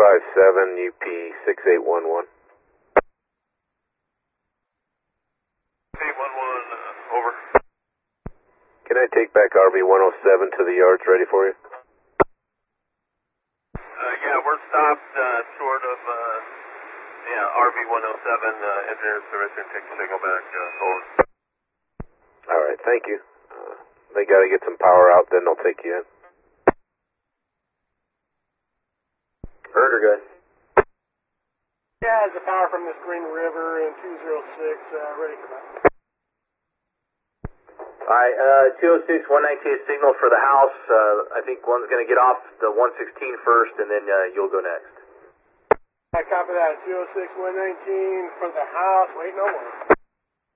UP 6811. 811, over. Can I take back RV 107 to the yards ready for you? Yeah, we're stopped short of RV 107. Engineers servicing, take the signal back. Over. All right, thank you. They got to get some power out, then they'll take you in. Heard or good? Yeah, the power from this Green River in 206, ready for that. Alright, 206, 198 signal for the house. I think one's going to get off the 116 first, and then you'll go next. I copy that. 206, 119 for the house, waiting on one.